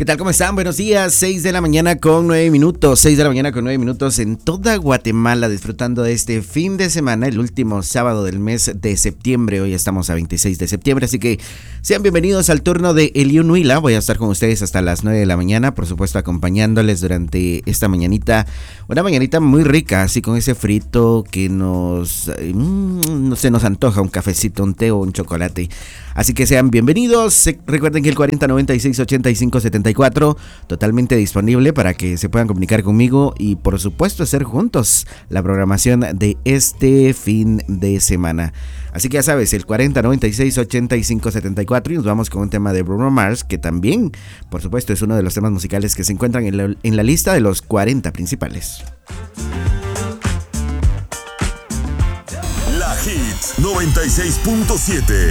¿Qué tal? ¿Cómo están? Buenos días, 6 de la mañana con 9 minutos, 6 de la mañana con 9 minutos en toda Guatemala, disfrutando de este fin de semana, el último sábado del mes de septiembre. Hoy estamos a 26 de septiembre, así que sean bienvenidos al turno de Eliun Huila. Voy a estar con ustedes hasta las 9 de la mañana, por supuesto acompañándoles durante esta mañanita, una mañanita muy rica, así con ese frito que se nos antoja un cafecito, un té o un chocolate. Así que sean bienvenidos. Recuerden que el 4096-8574 totalmente disponible para que se puedan comunicar conmigo y por supuesto hacer juntos la programación de este fin de semana. Así que ya sabes, el 4096-8574 y nos vamos con un tema de Bruno Mars, que también, por supuesto, es uno de los temas musicales que se encuentran en la lista de los 40 principales. La Hit 96.7.